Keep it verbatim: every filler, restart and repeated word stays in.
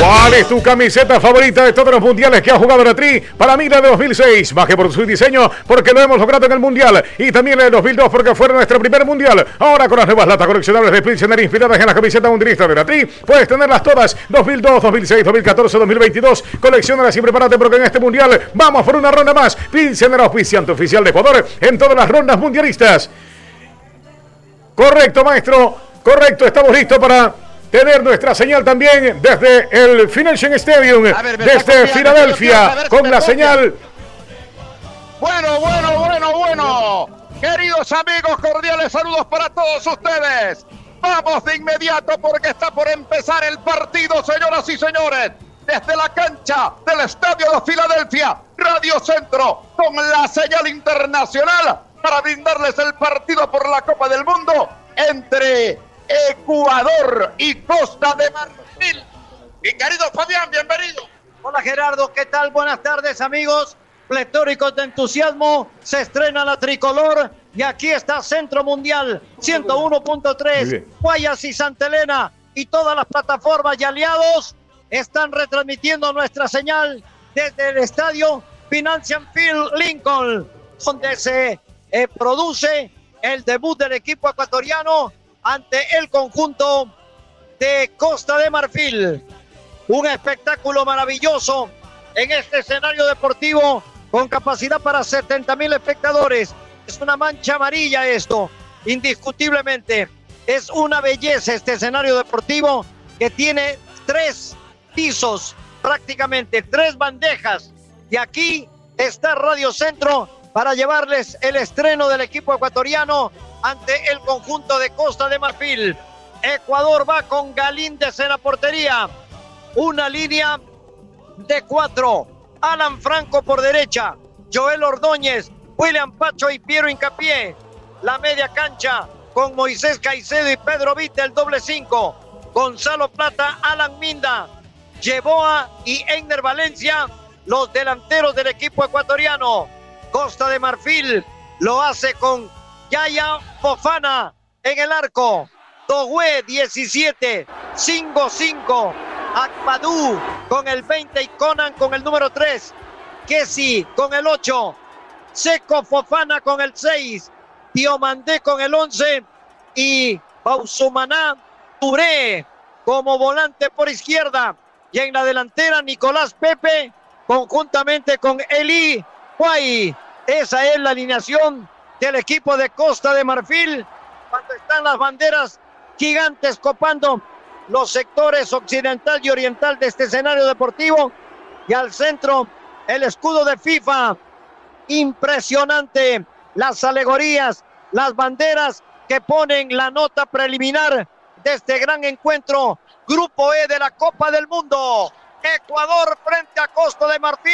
¿Cuál es tu camiseta favorita de todos los mundiales que ha jugado la Tri? Para mí la de dos mil seis, más que por su diseño, porque lo hemos logrado en el mundial. Y también la de dos mil dos, porque fue nuestro primer mundial. Ahora con las nuevas latas coleccionables de Pilsener inspiradas en la camiseta mundialista de la Tri, puedes tenerlas todas. dos mil dos, dos mil seis, dos mil catorce, dos mil veintidós. Colecciónalas y prepárate porque en este mundial vamos por una ronda más. Pilsener, auspiciante oficial de Ecuador en todas las rondas mundialistas. Correcto, maestro. Correcto, estamos listos para tener nuestra señal también desde el Financial Stadium, ver, desde Filadelfia, ver, con la señal. Bueno, bueno, bueno, bueno. Queridos amigos, cordiales saludos para todos ustedes. Vamos de inmediato porque está por empezar el partido, señoras y señores. Desde la cancha del Estadio de Filadelfia, Radio Centro, con la señal internacional para brindarles el partido por la Copa del Mundo entre Ecuador y Costa de Marfil. Mi querido Fabián, bienvenido. Hola Gerardo, ¿qué tal? Buenas tardes amigos, pletóricos de entusiasmo. Se estrena la tricolor y aquí está Centro Mundial ciento uno punto tres, Guayas y Santa Elena y todas las plataformas y aliados están retransmitiendo nuestra señal desde el estadio Financial Field Lincoln, donde se eh, produce el debut del equipo ecuatoriano ante el conjunto de Costa de Marfil. Un espectáculo maravilloso en este escenario deportivo con capacidad para setenta mil espectadores. Es una mancha amarilla esto, indiscutiblemente. Es una belleza este escenario deportivo que tiene tres pisos, prácticamente tres bandejas. Y aquí está Radio Centro para llevarles el estreno del equipo ecuatoriano ante el conjunto de Costa de Marfil. Ecuador va con Galíndez en la portería. Una línea de cuatro. Alan Franco por derecha. Joel Ordóñez, William Pacho y Piero Hincapié. La media cancha con Moisés Caicedo y Pedro Vite, el doble cinco. Gonzalo Plata, Alan Minda, Yeboa y Einer Valencia, los delanteros del equipo ecuatoriano. Costa de Marfil lo hace con Yaya Fofana en el arco. Tohue diecisiete, Singo cinco, Akmadou con el veinte y Conan con el número tres. Kessi con el ocho, Seco Fofana con el seis, Diomandé con el once y Pausumaná Touré como volante por izquierda. Y en la delantera Nicolás Pepe conjuntamente con Eli Guay. Esa es la alineación del equipo de Costa de Marfil cuando están las banderas gigantes copando los sectores occidental y oriental de este escenario deportivo. Y al centro el escudo de FIFA. Impresionante las alegorías, las banderas que ponen la nota preliminar de este gran encuentro. Grupo E de la Copa del Mundo. Ecuador frente a Costa de Marfil.